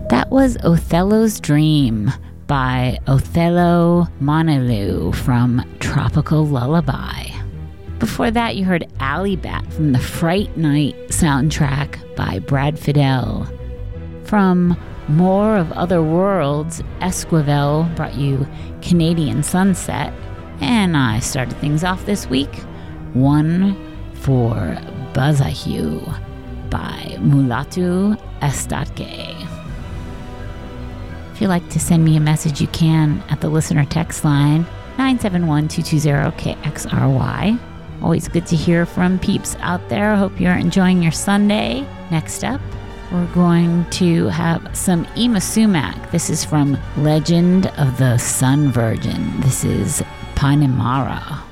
That was Othello's Dream by Othello Monelu from Tropical Lullaby. Before that, you heard Alley Bat from the Fright Night soundtrack by Brad Fidel. From More of Other Worlds, Esquivel brought you Canadian Sunset. And I started things off this week, One for Bazahue by Mulatu Estatke. If you'd like to send me a message, you can at the listener text line 971-220-KXRY. Always good to hear from peeps out there. Hope you're enjoying your Sunday. Next up, we're going to have some Yma Sumac. This is from Legend of the Sun Virgin. This is Panamara.